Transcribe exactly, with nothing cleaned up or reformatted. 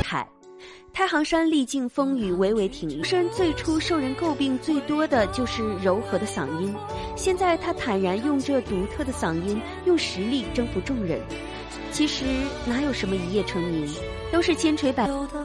慨。太行山历尽风雨，巍巍挺立。生最初受人诟病最多的就是柔和的嗓音，现在他坦然用这独特的嗓音，用实力征服众人。其实哪有什么一夜成名，都是千锤百炼。